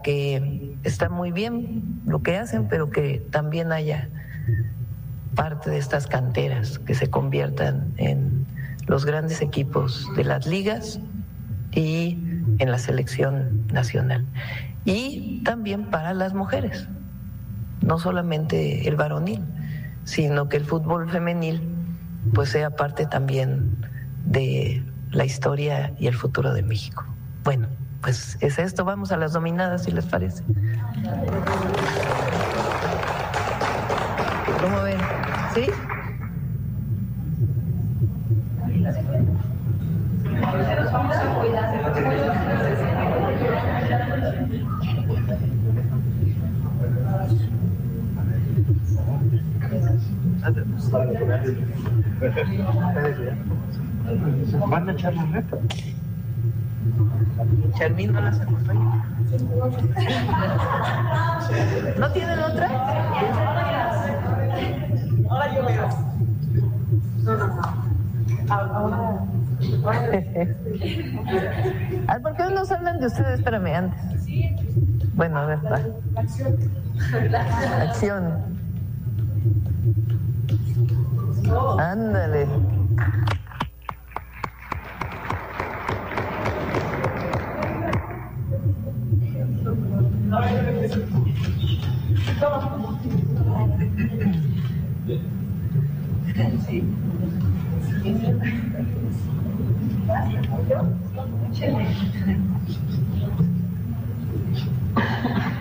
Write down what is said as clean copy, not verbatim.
que está muy bien lo que hacen, pero que también haya parte de estas canteras que se conviertan en los grandes equipos de las ligas y en la selección nacional. Y también para las mujeres, no solamente el varonil, sino que el fútbol femenil pues sea parte también de la historia y el futuro de México. Bueno, pues es esto, vamos a las dominadas, si les parece. ¿Cómo ven? ¿Sí? Vamos a cuidar. ¿Van a echar la reta? Charmín no las acompaña. ¿No tienen otra? Ahora yo veo. Ahora. ¿Por qué no nos hablan de ustedes? Espérame, antes. Bueno, a ver, va. Acción. Ándale. Sí.